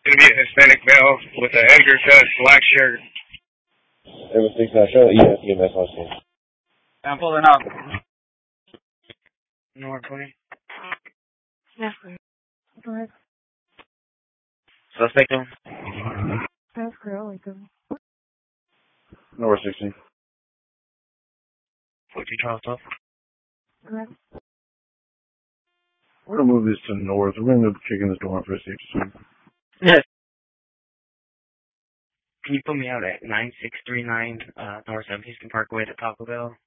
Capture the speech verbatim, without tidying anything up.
Gonna be a Hispanic male with an Edgar cut, black shirt. Ever six nine, show E S E M S on scene. I'm pulling up. North twenty. Yeah. Go ahead. Suspect on. That's girl, like them. North sixteen. fourteen Charles twelve. Go ahead. We're gonna move this to north. We're gonna go kicking this door on for a safety swing. Yes. Can you put me out at nine six three nine uh, North Southeastern Parkway to Taco Bell?